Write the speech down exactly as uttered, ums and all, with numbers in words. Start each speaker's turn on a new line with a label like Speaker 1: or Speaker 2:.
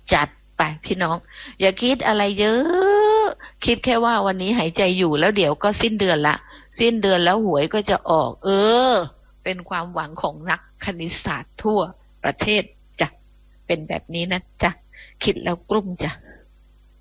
Speaker 1: จัดไปพี่น้องอย่าคิดอะไรเยอะคิดแค่ว่าวันนี้หายใจอยู่แล้วเดี๋ยวก็สิ้นเดือนละสิ้นเดือนแล้วหวยก็จะออกเออเป็นความหวังของนักคณิตศาสตร์ทั่วประเทศจ้ะเป็นแบบนี้นะจ๊ะคิดแล้วกลุ้มจ้ะ